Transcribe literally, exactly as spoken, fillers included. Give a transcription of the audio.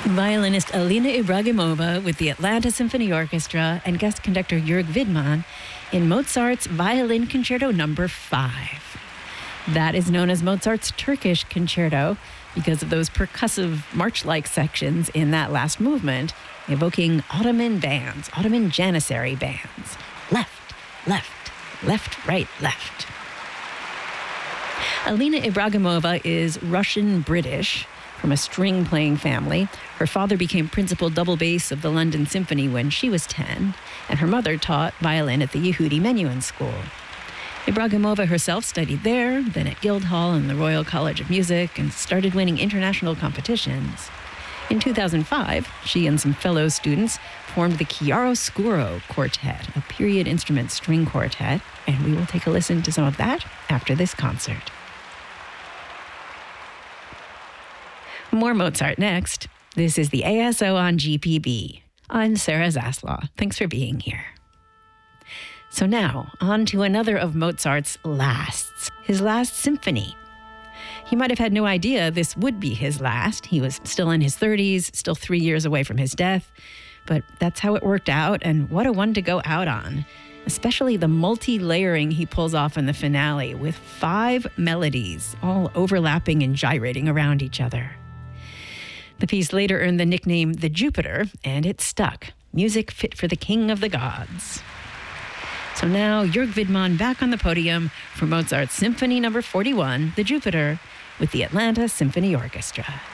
Violinist Alina Ibragimova with the Atlanta Symphony Orchestra and guest conductor Jörg Widmann in Mozart's Violin Concerto Number five. That is known as Mozart's Turkish Concerto because of those percussive march-like sections in that last movement, evoking Ottoman bands, Ottoman Janissary bands. Left, left, left, right, left. Alina Ibragimova is Russian-British from a string-playing family. Her father became principal double bass of the London Symphony when she was ten, and her mother taught violin at the Yehudi Menuhin School. Ibragimova herself studied there, then at Guildhall and the Royal College of Music, and started winning international competitions. In two thousand five, she and some fellow students formed the Chiaroscuro Quartet, a period instrument string quartet, and we will take a listen to some of that after this concert. More Mozart next. This is the A S O on G P B. I'm Sarah Zaslaw. Thanks for being here. So now, on to another of Mozart's lasts, his last symphony. He might have had no idea this would be his last. He was still in his thirties, still three years away from his death. But that's how it worked out, and what a one to go out on. Especially the multi-layering he pulls off in the finale with five melodies, all overlapping and gyrating around each other. The piece later earned the nickname The Jupiter, and it stuck. Music fit for the king of the gods. So now, Jörg Widmann back on the podium for Mozart's Symphony Number forty-one, The Jupiter, with the Atlanta Symphony Orchestra.